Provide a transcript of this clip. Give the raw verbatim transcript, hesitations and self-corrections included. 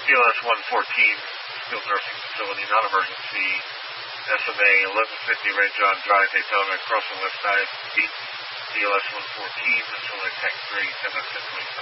S one fourteen, skilled nursing facility, non-emergency, S M A, eleven fifty Red John Drive, Daytona, crossing west side, beat C L S one fourteen, until attack three, ten minutes and twenty seconds.